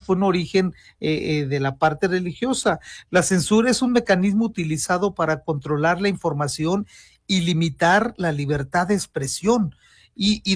fue un origen de la parte religiosa. La censura es un mecanismo utilizado para controlar la información y limitar la libertad de expresión. Y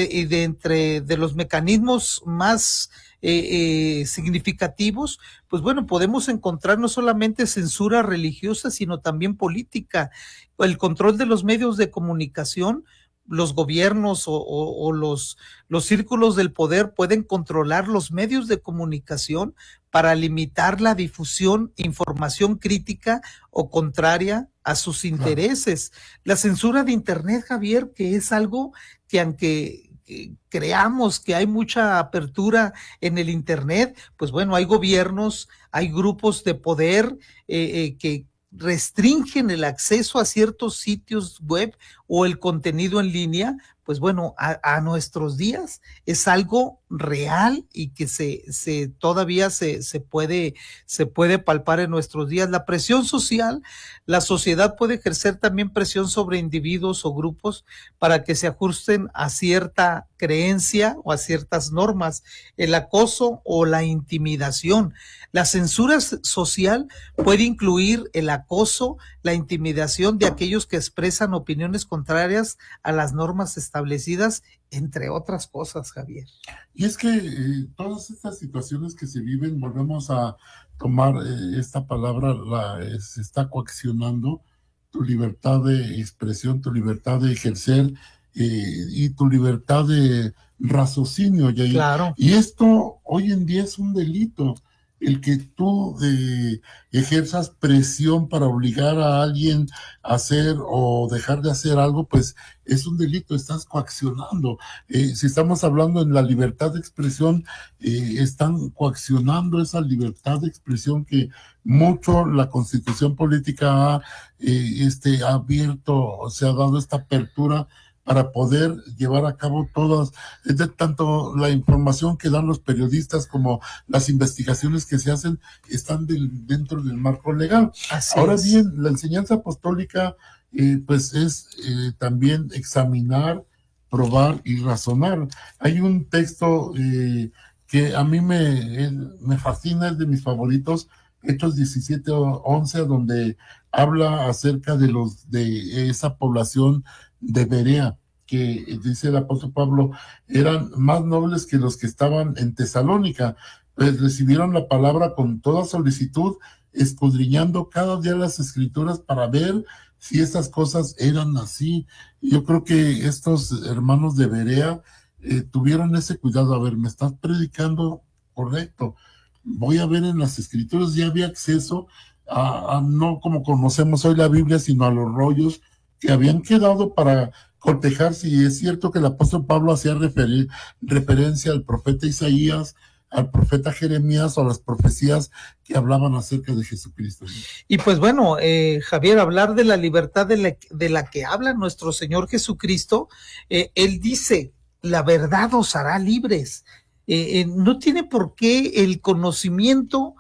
de los mecanismos más significativos, pues bueno, podemos encontrar no solamente censura religiosa, sino también política, el control de los medios de comunicación. Los gobiernos o los círculos del poder pueden controlar los medios de comunicación para limitar la difusión, información crítica o contraria a sus intereses. La censura de Internet, Javier, que es algo que aunque creamos que hay mucha apertura en el Internet, pues bueno, hay gobiernos, hay grupos de poder que restringen el acceso a ciertos sitios web o el contenido en línea, pues bueno, a nuestros días es algo real y que todavía se puede palpar en nuestros días. La presión social, la sociedad puede ejercer también presión sobre individuos o grupos para que se ajusten a cierta creencia o a ciertas normas, el acoso o la intimidación. La censura social puede incluir el acoso, la intimidación de aquellos que expresan opiniones contrarias a las normas establecidas, entre otras cosas, Javier. Y es que todas estas situaciones que se viven, volvemos a tomar esta palabra, se está coaccionando tu libertad de expresión, tu libertad de ejercer y tu libertad de raciocinio. Claro. Y esto hoy en día es un delito. El que tú ejerzas presión para obligar a alguien a hacer o dejar de hacer algo, pues es un delito, estás coaccionando. Si estamos hablando en la libertad de expresión, están coaccionando esa libertad de expresión que mucho la Constitución política ha abierto, se ha dado esta apertura para poder llevar a cabo todas, tanto la información que dan los periodistas como las investigaciones que se hacen, están dentro del marco legal. Ahora bien, la enseñanza apostólica pues es también examinar, probar y razonar. Hay un texto que a mí me fascina, es de mis favoritos, Hechos 17:11, donde habla acerca de esa población de Berea, que dice el apóstol Pablo, eran más nobles que los que estaban en Tesalónica, pues recibieron la palabra con toda solicitud, escudriñando cada día las escrituras para ver si estas cosas eran así. Yo creo que estos hermanos de Berea tuvieron ese cuidado. A ver, me estás predicando correcto, voy a ver en las escrituras. Ya había acceso a no como conocemos hoy la Biblia, sino a los rollos que habían quedado para cotejar si es cierto que el apóstol Pablo hacía referencia al profeta Isaías, al profeta Jeremías o a las profecías que hablaban acerca de Jesucristo. Y pues bueno, Javier, hablar de la libertad de la que habla nuestro Señor Jesucristo, Él dice, la verdad os hará libres. No tiene por qué el conocimiento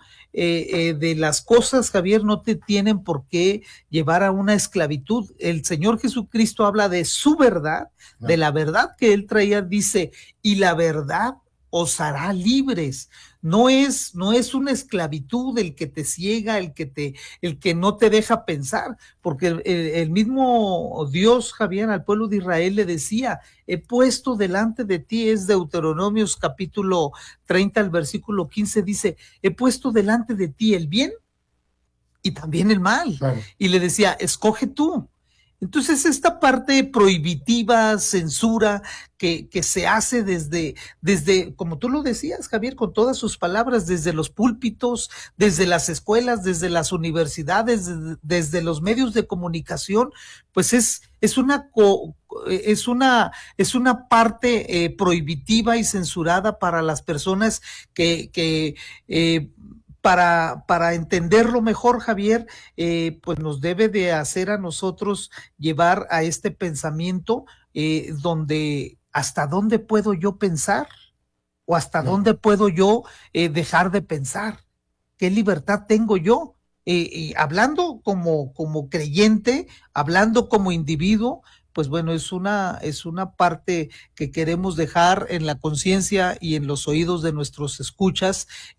de las cosas, Javier, no te tienen por qué llevar a una esclavitud. El Señor Jesucristo habla de su verdad, de la verdad que Él traía, dice, y la verdad os hará libres. No es una esclavitud el que te ciega, el que no te deja pensar, porque el mismo Dios, Javier, al pueblo de Israel le decía, he puesto delante de ti, es Deuteronomios capítulo 30, el versículo 15, dice, he puesto delante de ti el bien y también el mal. Claro. Y le decía, escoge tú. Entonces, esta parte prohibitiva, censura, que se hace desde, como tú lo decías, Javier, con todas sus palabras, desde los púlpitos, desde las escuelas, desde las universidades, desde los medios de comunicación, pues es una parte prohibitiva y censurada para las personas que para entenderlo mejor, Javier, pues nos debe de hacer a nosotros llevar a este pensamiento donde hasta dónde puedo yo pensar o hasta dónde puedo yo dejar de pensar. ¿Qué libertad tengo yo? Hablando como creyente, hablando como individuo, pues bueno, es una parte que queremos dejar en la conciencia y en los oídos de nuestros escuchas,